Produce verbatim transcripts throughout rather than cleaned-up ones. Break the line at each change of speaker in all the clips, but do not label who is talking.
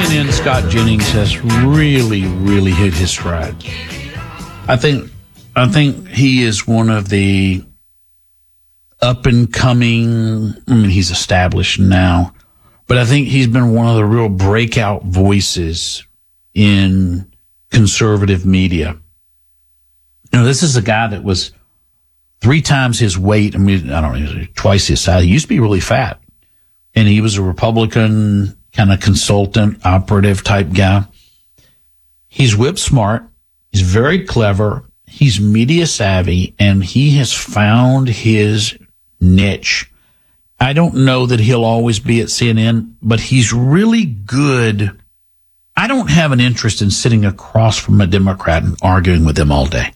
N N's Scott Jennings has really, really hit his stride. I think, I think he is one of the up and coming. I mean, he's established now, but I think he's been one of the real breakout voices in conservative media. You know, this is a guy that was three times his weight. I mean, I don't know, twice his size. He used to be really fat, and he was a Republican kind of consultant, operative type guy. He's whip smart. He's very clever. He's media savvy, and he has found his niche. I don't know that he'll always be at C N N, but he's really good. I don't have an interest in sitting across from a Democrat and arguing with them all day.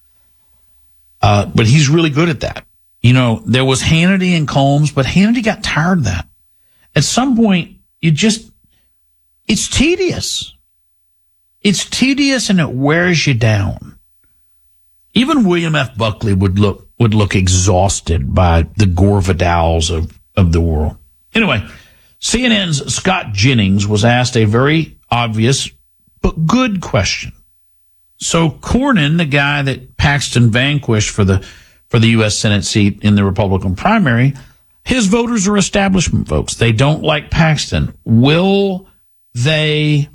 Uh, but he's really good at that. You know, there was Hannity and Combs, but Hannity got tired of that. At some point, you just, it's tedious. It's tedious and it wears you down. Even William F. Buckley would look, would look exhausted by the Gore Vidals of, of the world. Anyway, C N N's Scott Jennings was asked a very obvious but good question. So Cornyn, the guy that Paxton vanquished for the, for the U S Senate seat in the Republican primary, his voters are establishment folks. They don't like Paxton. Will they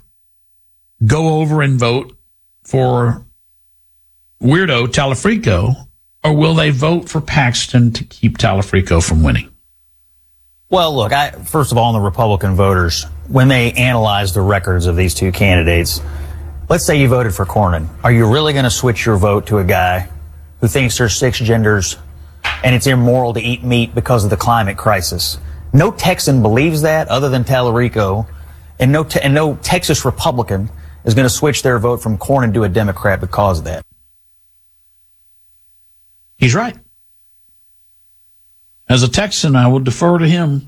go over and vote for weirdo Talafrico, or will they vote for Paxton to keep Talafrico from winning?
Well, look, I, first of all, on the Republican voters, when they analyze the records of these two candidates, let's say you voted for Cornyn. Are you really going to switch your vote to a guy who thinks there's six genders and it's immoral to eat meat because of the climate crisis? No Texan believes that other than Talarico, and no, te- and no Texas Republican is going to switch their vote from Cornyn to a Democrat because of that.
He's right. As a Texan, I will defer to him.